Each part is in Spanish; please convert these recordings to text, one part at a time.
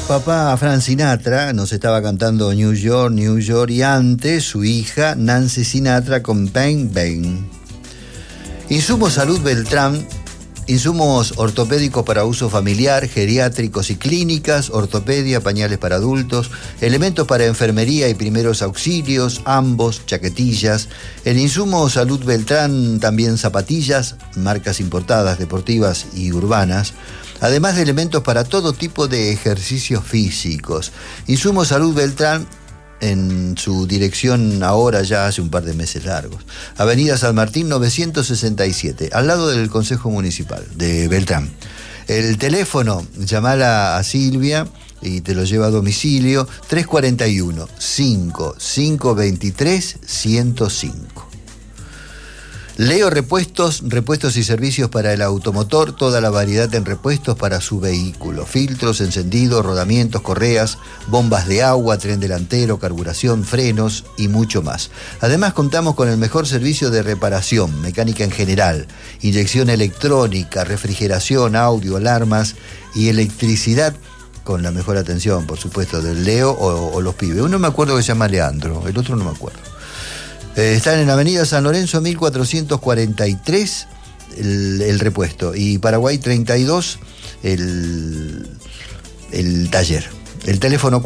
Papá Frank Sinatra nos estaba cantando New York, New York, y antes su hija Nancy Sinatra con Bang Bang. Insumos Salud Beltrán, insumos ortopédicos para uso familiar, geriátricos y clínicas, ortopedia, pañales para adultos, elementos para enfermería y primeros auxilios, ambos, chaquetillas. En Insumos Salud Beltrán también zapatillas, marcas importadas, deportivas y urbanas, además de elementos para todo tipo de ejercicios físicos. Insumos Salud Beltrán, en su dirección ahora ya hace un par de meses largos. Avenida San Martín 967, al lado del Consejo Municipal de Beltrán. El teléfono, llamala a Silvia y te lo lleva a domicilio, 341-5523-105. Leo Repuestos, repuestos y servicios para el automotor, toda la variedad en repuestos para su vehículo, filtros, encendidos, rodamientos, correas, bombas de agua, tren delantero, carburación, frenos y mucho más. Además contamos con el mejor servicio de reparación, mecánica en general, inyección electrónica, refrigeración, audio, alarmas y electricidad, con la mejor atención, por supuesto, del Leo o los pibes. Uno me acuerdo que se llama Leandro, el otro no me acuerdo. Están en Avenida San Lorenzo 1443 el repuesto, y Paraguay 32 el taller. El teléfono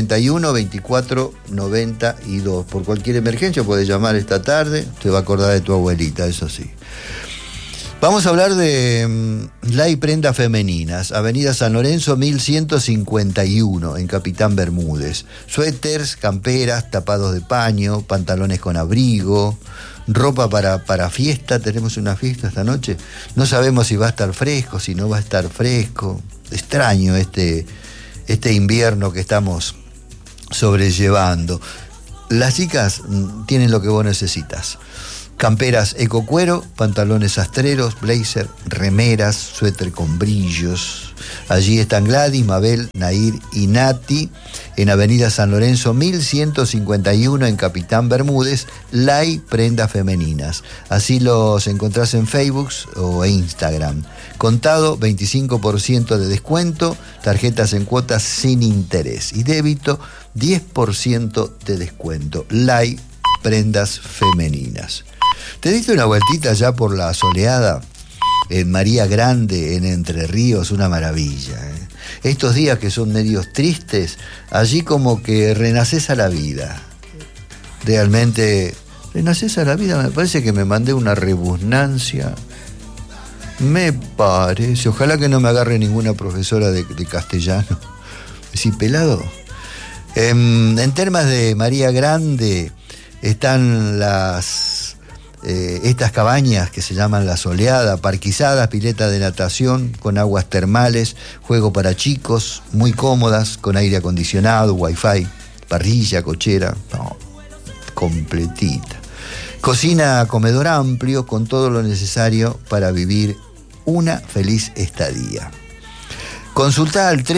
491-2492. Por cualquier emergencia puedes llamar esta tarde, te va a acordar de tu abuelita, eso sí. Vamos a hablar de la y prendas femeninas. Avenida San Lorenzo 1151 en Capitán Bermúdez. Suéteres, camperas, tapados de paño, pantalones con abrigo, ropa para fiesta. Tenemos una fiesta esta noche. No sabemos si va a estar fresco, si no va a estar fresco. Extraño este invierno que estamos sobrellevando. Las chicas tienen lo que vos necesitas. Camperas ecocuero, pantalones sastreros, blazer, remeras, suéter con brillos. Allí están Gladys, Mabel, Nair y Nati, en Avenida San Lorenzo 1151 en Capitán Bermúdez, Lai Prendas Femeninas. Así los encontrás en Facebook o Instagram. Contado, 25% de descuento, tarjetas en cuotas sin interés y débito, 10% de descuento. Lai Prendas Femeninas. ¿Te diste una vueltita ya por la soleada en María Grande, en Entre Ríos? Una maravilla, ¿eh? Estos días que son medios tristes, allí como que renacés a la vida. Realmente, renacés a la vida. Me parece que me mandé una rebusnancia. Me parece. Ojalá que no me agarre ninguna profesora de castellano. ¿Sí, pelado? En temas de María Grande están estas cabañas que se llaman La Soleada, parquizadas, pileta de natación con aguas termales, juego para chicos, muy cómodas, con aire acondicionado, wifi, parrilla, cochera, completita. Cocina, comedor amplio, con todo lo necesario para vivir una feliz estadía. Consultá al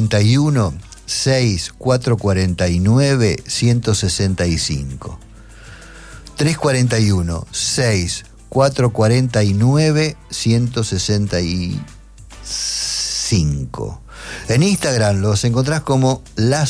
341-6449-165. 341-6449-165. En Instagram los encontrás como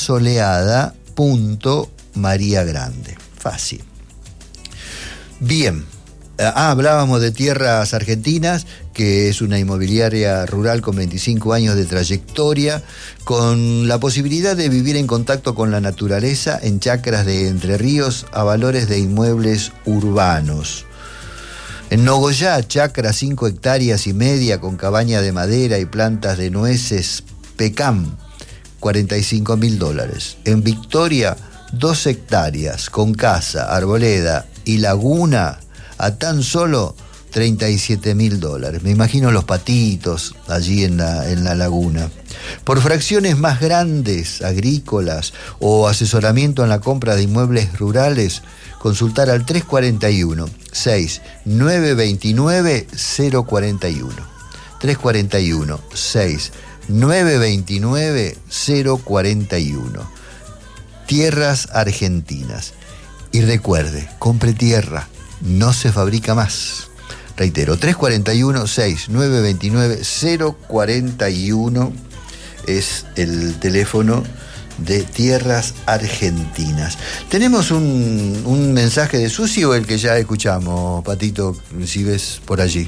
lasoleada.mariagrande. Fácil. Bien. Hablábamos de Tierras Argentinas, que es una inmobiliaria rural con 25 años de trayectoria, con la posibilidad de vivir en contacto con la naturaleza en chacras de Entre Ríos a valores de inmuebles urbanos. En Nogoyá, chacra 5 hectáreas y media con cabaña de madera y plantas de nueces Pecam, $45.000. En Victoria, 2 hectáreas con casa, arboleda y laguna a tan solo $37.000. Me imagino los patitos allí en la laguna. Por fracciones más grandes, agrícolas o asesoramiento en la compra de inmuebles rurales, consultar al 341-6929-041. 341-6929-041. Tierras Argentinas. Y recuerde, compre tierra. No se fabrica más. Reitero, 341-6929-041 es el teléfono de Tierras Argentinas. ¿Tenemos un mensaje de Susi o el que ya escuchamos, Patito, si ves por allí?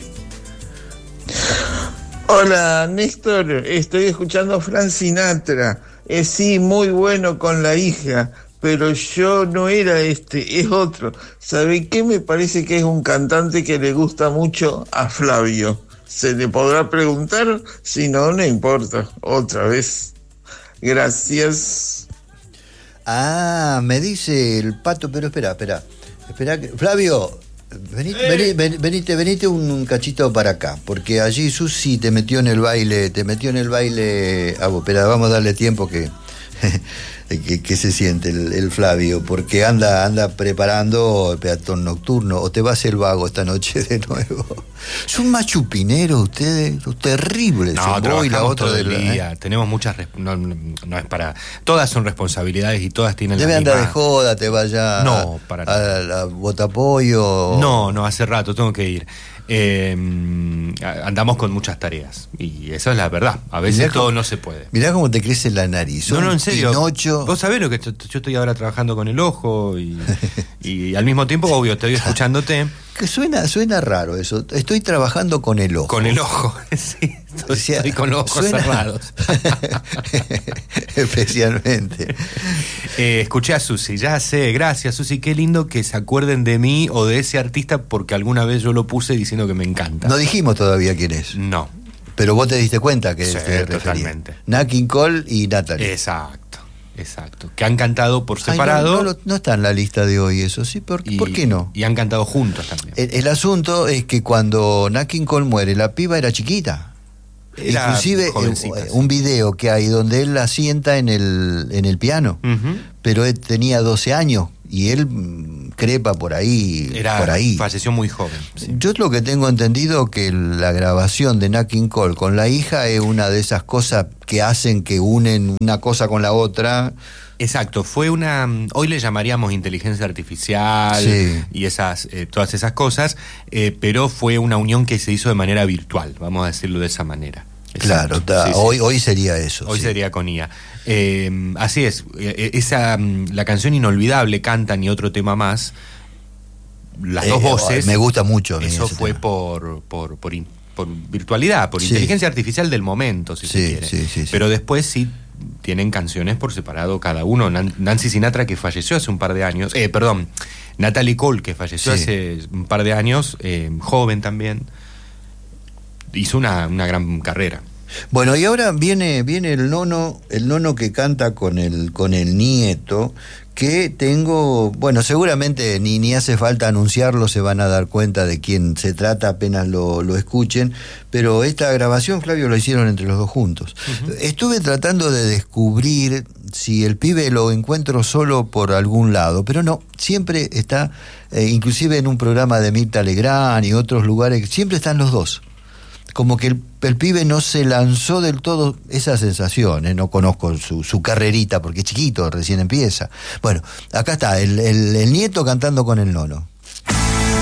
Hola, Néstor, estoy escuchando a Frank Sinatra. Sí, muy bueno con la hija, pero yo no era es otro. ¿Sabe qué? Me parece que es un cantante que le gusta mucho a Flavio. ¿Se le podrá preguntar? Si no, no importa. Otra vez. Gracias. Ah, me dice el Pato, pero espera, Flavio, venite un cachito para acá, porque allí Susi te metió en el baile a vos. Espera, vamos a darle tiempo que se siente el Flavio, porque anda preparando el peatón nocturno, o te va a hacer vago esta noche de nuevo. Son más chupineros ustedes, terribles. No, vos y la otra todo el día. Tenemos muchas, no es para, todas son responsabilidades y todas tienen debe la misma. andar de joda, te vaya no, para nada. a la Botapollo. No, hace rato tengo que ir. Andamos con muchas tareas y esa es la verdad. A veces todo no se puede. Mirá cómo te crece la nariz. No, en serio. Pinocho. Vos sabés lo que yo estoy ahora trabajando con el ojo y al mismo tiempo, obvio, estoy escuchándote. Que suena raro eso. Estoy trabajando con el ojo. Con el ojo, sí. Estoy con los ojos cerrados. Especialmente. Escuché a Susi, ya sé, gracias Susi, qué lindo que se acuerden de mí o de ese artista porque alguna vez yo lo puse diciendo que me encanta. No dijimos todavía quién es. No. Pero vos te diste cuenta que sí, totalmente. Nat King Cole y Natalie. Exacto. Que han cantado por separado. No está en la lista de hoy eso, ¿sí? ¿Por qué no? Y han cantado juntos también. El asunto es que cuando Nat King Cole muere, la piba era chiquita. Era inclusive jovencita, un video que hay donde él la sienta en el piano, pero él tenía 12 años y él crepa por ahí. Falleció muy joven. Sí. Yo es lo que tengo entendido, que la grabación de Nat King Cole con la hija es una de esas cosas que hacen que unen una cosa con la otra. Exacto, fue hoy le llamaríamos inteligencia artificial, sí, y todas esas cosas, pero fue una unión que se hizo de manera virtual, vamos a decirlo de esa manera. Exacto. Claro, sí. Hoy sería eso. Hoy sería con IA. Así es, la canción Inolvidable, Cantan y otro tema más, las dos voces. Me gusta mucho. Eso fue por virtualidad, por inteligencia artificial del momento, si se quiere. Sí. Pero después sí tienen canciones por separado cada uno. Nancy Sinatra, que falleció hace un par de años, Natalie Cole, que falleció hace un par de años, joven también, hizo una gran carrera. Bueno, y ahora viene el nono que canta con el nieto, que tengo, bueno, seguramente ni hace falta anunciarlo, se van a dar cuenta de quién se trata apenas lo escuchen, pero esta grabación, Flavio, lo hicieron entre los dos juntos. Uh-huh. Estuve tratando de descubrir si el pibe lo encuentro solo por algún lado, pero no, siempre está, inclusive en un programa de Mirta Legrand y otros lugares, siempre están los dos. Como que el pibe no se lanzó del todo, esa sensación, no conozco su carrerita porque es chiquito, recién empieza. Bueno, acá está, el nieto cantando con el nono.